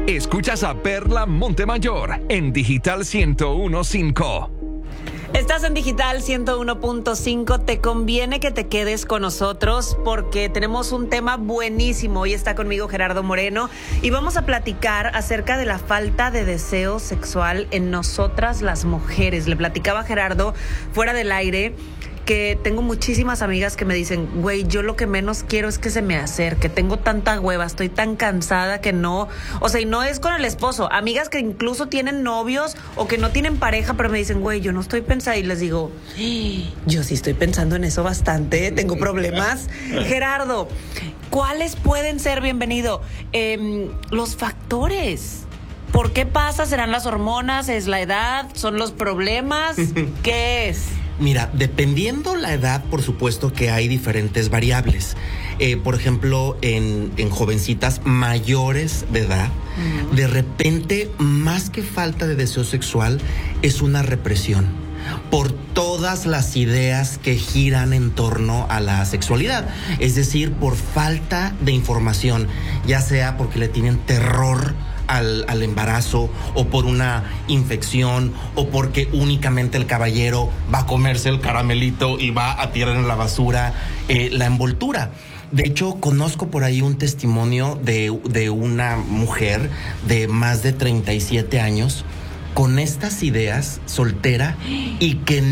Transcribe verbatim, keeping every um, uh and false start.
Escuchas a Perla Montemayor en Digital ciento uno punto cinco. Estás en Digital ciento uno punto cinco. Te conviene que te quedes con nosotros porque tenemos un tema buenísimo. Hoy está conmigo Gerardo Moreno y vamos a platicar acerca de la falta de deseo sexual en nosotras las mujeres. Le platicaba a Gerardo fuera del aire que tengo muchísimas amigas que me dicen, güey, yo lo que menos quiero es que se me acerque, tengo tanta hueva, estoy tan cansada que no, o sea, y no es con el esposo, amigas que incluso tienen novios o que no tienen pareja, pero me dicen, güey, yo no estoy pensando, y les digo, yo sí estoy pensando en eso bastante, tengo problemas. Gerardo, ¿cuáles pueden ser, bienvenido, eh, los factores? ¿Por qué pasa? ¿Serán las hormonas? ¿Es la edad? ¿Son los problemas? ¿Qué es? Mira, dependiendo la edad, por supuesto que hay diferentes variables. Eh, por ejemplo, en, en jovencitas mayores de edad, uh-huh. de repente, más que falta de deseo sexual, es una represión por todas las ideas que giran en torno a la sexualidad. Es decir, por falta de información, ya sea porque le tienen terror Al, al embarazo o por una infección o porque únicamente el caballero va a comerse el caramelito y va a tirar en la basura eh, la envoltura. De hecho, conozco por ahí un testimonio de, de una mujer de más de treinta y siete años con estas ideas, soltera, y que